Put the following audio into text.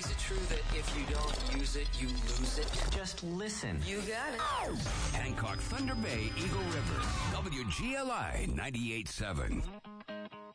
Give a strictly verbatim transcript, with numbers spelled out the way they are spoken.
Is it true that if you don't use it, you lose it? Just listen. You got it. Hancock, Thunder Bay, Eagle River, W G L I ninety-eight point seven.